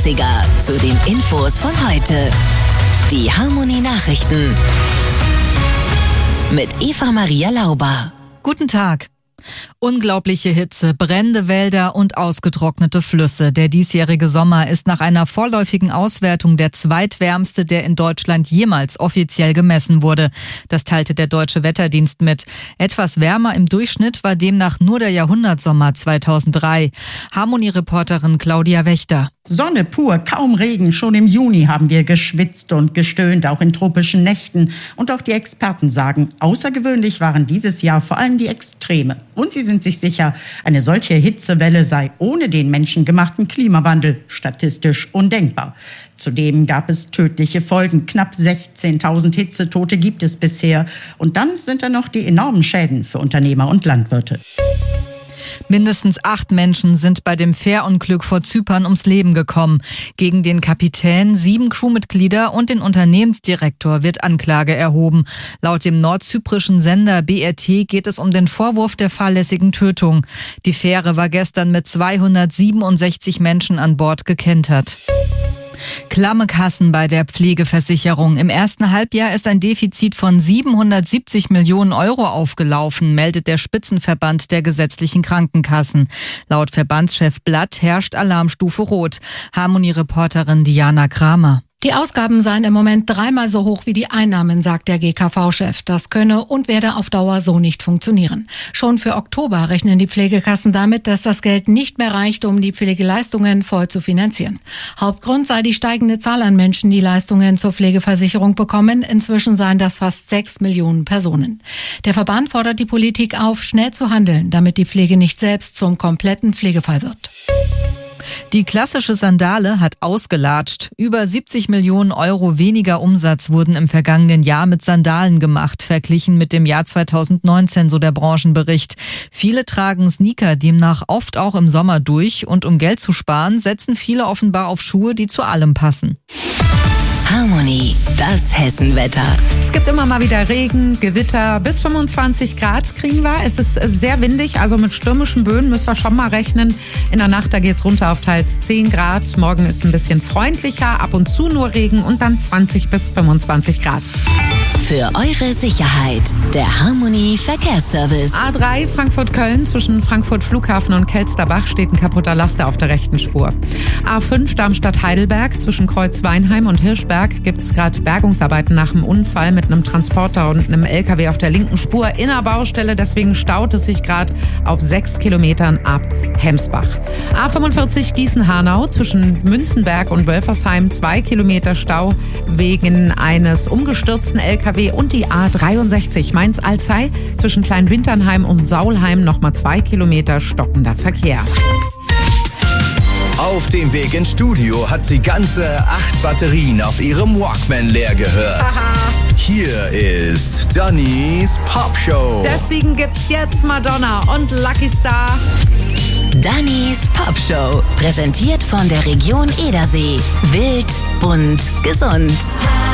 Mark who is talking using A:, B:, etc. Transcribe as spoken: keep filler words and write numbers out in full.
A: dreißiger zu den Infos von heute. Die Harmony Nachrichten mit Eva Maria Lauber.
B: Guten Tag. Unglaubliche Hitze, brennende Wälder und ausgetrocknete Flüsse. Der diesjährige Sommer ist nach einer vorläufigen Auswertung der zweitwärmste, der in Deutschland jemals offiziell gemessen wurde. Das teilte der Deutsche Wetterdienst mit. Etwas wärmer im Durchschnitt war demnach nur der Jahrhundertsommer zweitausenddrei. Harmony-Reporterin Claudia Wächter.
C: Sonne pur, kaum Regen. Schon im Juni haben wir geschwitzt und gestöhnt, auch in tropischen Nächten. Und auch die Experten sagen, außergewöhnlich waren dieses Jahr vor allem die Extreme. Und sie sind sich sicher, eine solche Hitzewelle sei ohne den menschengemachten Klimawandel statistisch undenkbar. Zudem gab es tödliche Folgen. Knapp sechzehntausend Hitzetote gibt es bisher. Und dann sind da noch die enormen Schäden für Unternehmer und Landwirte.
B: Mindestens acht Menschen sind bei dem Fährunglück vor Zypern ums Leben gekommen. Gegen den Kapitän, sieben Crewmitglieder und den Unternehmensdirektor wird Anklage erhoben. Laut dem nordzyprischen Sender B R T geht es um den Vorwurf der fahrlässigen Tötung. Die Fähre war gestern mit zweihundertsiebenundsechzig Menschen an Bord gekentert. Klamme Kassen bei der Pflegeversicherung. Im ersten Halbjahr ist ein Defizit von siebenhundertsiebzig Millionen Euro aufgelaufen, meldet der Spitzenverband der gesetzlichen Krankenkassen. Laut Verbandschef Blatt herrscht Alarmstufe Rot. Harmony-Reporterin Diana Kramer.
D: Die Ausgaben seien im Moment dreimal so hoch wie die Einnahmen, sagt der G K V-Chef. Das könne und werde auf Dauer so nicht funktionieren. Schon für Oktober rechnen die Pflegekassen damit, dass das Geld nicht mehr reicht, um die Pflegeleistungen voll zu finanzieren. Hauptgrund sei die steigende Zahl an Menschen, die Leistungen zur Pflegeversicherung bekommen. Inzwischen seien das fast sechs Millionen Personen. Der Verband fordert die Politik auf, schnell zu handeln, damit die Pflege nicht selbst zum kompletten Pflegefall wird.
B: Die klassische Sandale hat ausgelatscht. Über siebzig Millionen Euro weniger Umsatz wurden im vergangenen Jahr mit Sandalen gemacht, verglichen mit dem Jahr zweitausendneunzehn, so der Branchenbericht. Viele tragen Sneaker demnach oft auch im Sommer durch und um Geld zu sparen, setzen viele offenbar auf Schuhe, die zu allem passen.
A: Harmony, das Hessenwetter.
E: Es gibt immer mal wieder Regen, Gewitter, bis fünfundzwanzig Grad kriegen wir. Es ist sehr windig, also mit stürmischen Böen müssen wir schon mal rechnen. In der Nacht, da geht's runter auf teils zehn Grad. Morgen ist ein bisschen freundlicher, ab und zu nur Regen und dann zwanzig bis fünfundzwanzig Grad.
A: Für eure Sicherheit, der Harmony Verkehrsservice.
E: A drei Frankfurt-Köln zwischen Frankfurt Flughafen und Kelsterbach steht ein kaputter Laster auf der rechten Spur. A fünf Darmstadt-Heidelberg zwischen Kreuzweinheim und Hirschberg gibt es gerade Bergungsarbeiten nach dem Unfall mit einem Transporter und einem L K W auf der linken Spur in der Baustelle. Deswegen staut es sich gerade auf sechs Kilometern ab Hemsbach. A fünfundvierzig Gießen-Hanau zwischen Münzenberg und Wölfersheim zwei Kilometer Stau wegen eines umgestürzten L K W und die A dreiundsechzig Mainz-Alzey zwischen Kleinwinternheim und Saulheim nochmal zwei Kilometer stockender Verkehr.
F: Auf dem Weg ins Studio hat sie ganze acht Batterien auf ihrem Walkman leer gehört.
E: Aha.
F: Hier ist Dannys Popshow.
E: Deswegen gibt's jetzt Madonna und Lucky Star.
A: Dannys Popshow, präsentiert von der Region Edersee. Wild, bunt, gesund.